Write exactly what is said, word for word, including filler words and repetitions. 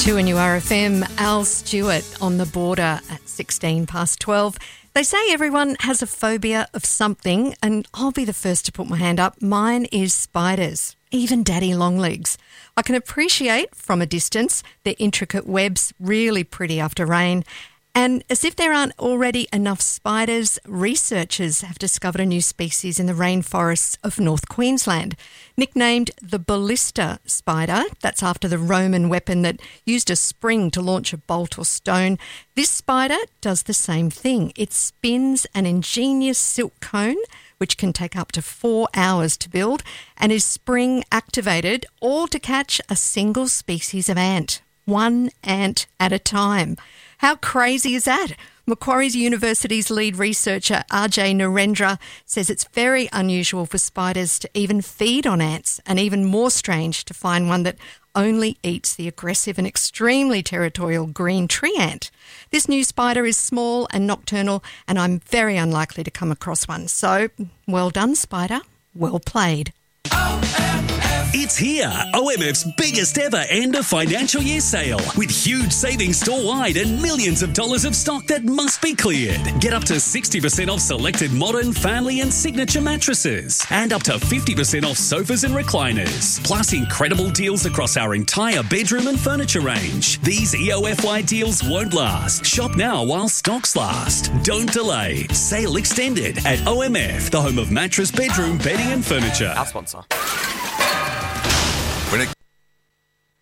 two and U R F M, Al Stewart on the border at sixteen past twelve. They say everyone has a phobia of something, and I'll be the first to put my hand up. Mine is spiders, even daddy longlegs. I can appreciate from a distance their intricate webs, really pretty after rain. And as if there aren't already enough spiders, researchers have discovered a new species in the rainforests of North Queensland. Nicknamed the ballista spider, that's after the Roman weapon that used a spring to launch a bolt or stone. This spider does the same thing. It spins an ingenious silk cone, which can take up to four hours to build, and is spring activated, all to catch a single species of ant, one ant at a time. How crazy is that? Macquarie University's lead researcher R J Narendra says it's very unusual for spiders to even feed on ants, and even more strange to find one that only eats the aggressive and extremely territorial green tree ant. This new spider is small and nocturnal, and I'm very unlikely to come across one. So, well done, spider. Well played. It's here, O M F's biggest ever end of financial year sale, with huge savings store-wide and millions of dollars of stock that must be cleared. Get up to sixty percent off selected modern, family and signature mattresses, and up to fifty percent off sofas and recliners. Plus incredible deals across our entire bedroom and furniture range. These E O F Y deals won't last. Shop now while stocks last. Don't delay. Sale extended at O M F, the home of mattress, bedroom, bedding and furniture. Our sponsor.